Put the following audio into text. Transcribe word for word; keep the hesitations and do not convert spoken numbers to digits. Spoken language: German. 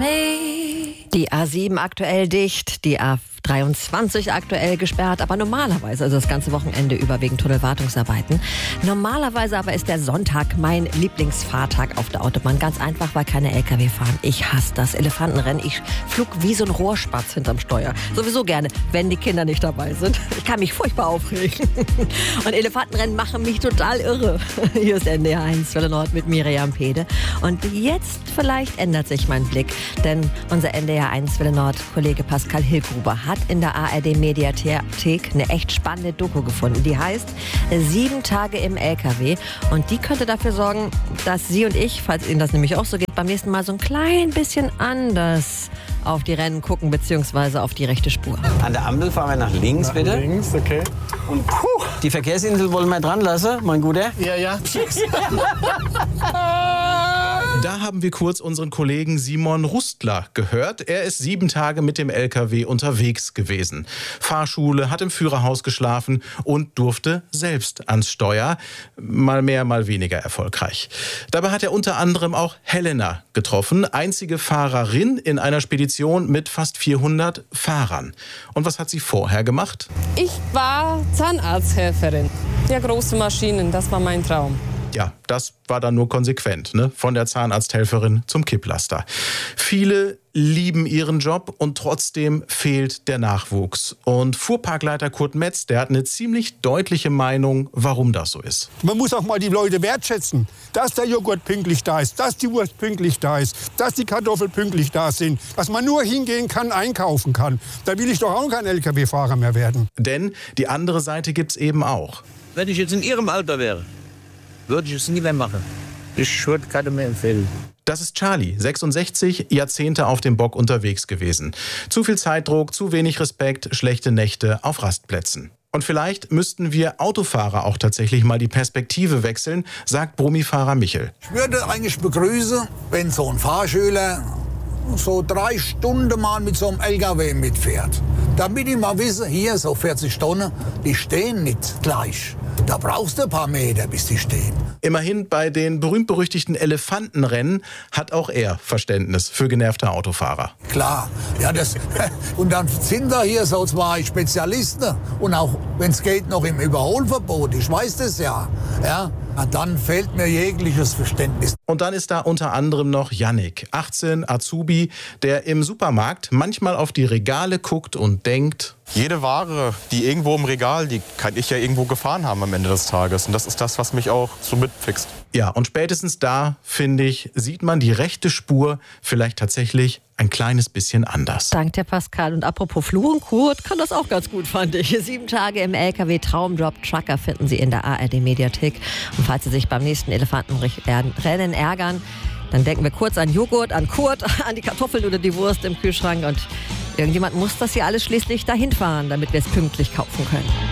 me. Die A sieben aktuell dicht, die A dreiundzwanzig aktuell gesperrt, aber normalerweise, also das ganze Wochenende über wegen Tunnelwartungsarbeiten. Normalerweise aber ist der Sonntag mein Lieblingsfahrtag auf der Autobahn. Ganz einfach, weil keine L K W fahren. Ich hasse das Elefantenrennen. Ich flug wie so ein Rohrspatz hinterm Steuer. Sowieso gerne, wenn die Kinder nicht dabei sind. Ich kann mich furchtbar aufregen. Und Elefantenrennen machen mich total irre. Hier ist N D R eins Welle Nord mit Miriam Pede. Und jetzt vielleicht ändert sich mein Blick, denn unser N D R eins Welle Nord Kollege Pascal Hillgruber hat in der A R D Mediathek eine echt spannende Doku gefunden. Die heißt Sieben Tage im L K W. Und die könnte dafür sorgen, dass Sie und ich, falls Ihnen das nämlich auch so geht, beim nächsten Mal so ein klein bisschen anders auf die Rennen gucken, beziehungsweise auf die rechte Spur. An der Ampel fahren wir nach links, nach bitte. Links, okay. Und puh, die Verkehrsinsel wollen wir dran lassen, mein Guter. Ja, ja. Da haben wir kurz unseren Kollegen Simon Rustler gehört. Er ist sieben Tage mit dem L K W unterwegs gewesen. Fahrschule, hat im Führerhaus geschlafen und durfte selbst ans Steuer. Mal mehr, mal weniger erfolgreich. Dabei hat er unter anderem auch Helena getroffen. Einzige Fahrerin in einer Spedition mit fast vierhundert Fahrern. Und was hat sie vorher gemacht? Ich war Zahnarzthelferin. Ja, große Maschinen, das war mein Traum. Ja, das war dann nur konsequent, ne? Von der Zahnarzthelferin zum Kipplaster. Viele lieben ihren Job und trotzdem fehlt der Nachwuchs. Und Fuhrparkleiter Kurt Metz, der hat eine ziemlich deutliche Meinung, warum das so ist. Man muss auch mal die Leute wertschätzen, dass der Joghurt pünktlich da ist, dass die Wurst pünktlich da ist, dass die Kartoffeln pünktlich da sind, dass man nur hingehen kann, einkaufen kann. Da will ich doch auch kein L K W-Fahrer mehr werden. Denn die andere Seite gibt's eben auch. Wenn ich jetzt in Ihrem Alter wäre, würde ich es nie mehr machen. Ich würde keinem mehr empfehlen. Das ist Charlie, sechsundsechzig, Jahrzehnte auf dem Bock unterwegs gewesen. Zu viel Zeitdruck, zu wenig Respekt, schlechte Nächte auf Rastplätzen. Und vielleicht müssten wir Autofahrer auch tatsächlich mal die Perspektive wechseln, sagt Brummifahrer Michel. Ich würde eigentlich begrüßen, wenn so ein Fahrschüler so drei Stunden mal mit so einem L K W mitfährt. Damit ich mal wisse, hier so vierzig Tonnen, die stehen nicht gleich. Da brauchst du ein paar Meter, bis die stehen. Immerhin bei den berühmt-berüchtigten Elefantenrennen hat auch er Verständnis für genervte Autofahrer. Klar, ja, das, und dann sind da hier so zwei Spezialisten und auch, wenn es geht, noch im Überholverbot. Ich weiß das ja. Ja, dann fehlt mir jegliches Verständnis. Und dann ist da unter anderem noch Yannick, achtzehn, Azubi, der im Supermarkt manchmal auf die Regale guckt und denkt: Jede Ware, die irgendwo im Regal liegt, kann ich ja irgendwo gefahren haben am Ende des Tages. Und das ist das, was mich auch so mitfixt. Ja, und spätestens da, finde ich, sieht man die rechte Spur vielleicht tatsächlich ein kleines bisschen anders. Dank der Pascal. Und apropos Flu und Kurt kann das auch ganz gut, fand ich. Sieben Tage im L K W Traumjob Trucker finden Sie in der A R D Mediathek. Und falls Sie sich beim nächsten Elefantenrennen ärgern, dann denken wir kurz an Joghurt, an Kurt, an die Kartoffeln oder die Wurst im Kühlschrank. Und irgendjemand muss das hier alles schließlich dahin fahren, damit wir es pünktlich kaufen können.